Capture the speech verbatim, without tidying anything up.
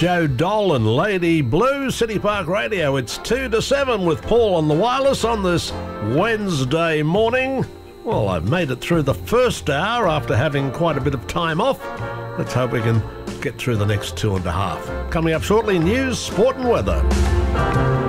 Joe Dolan, Lady Blue, City Park Radio. It's two to seven with Paul on the wireless on this Wednesday morning. Well, I've made it through the first hour after having quite a bit of time off. Let's hope we can get through the next two and a half. Coming up shortly, news, sport and weather.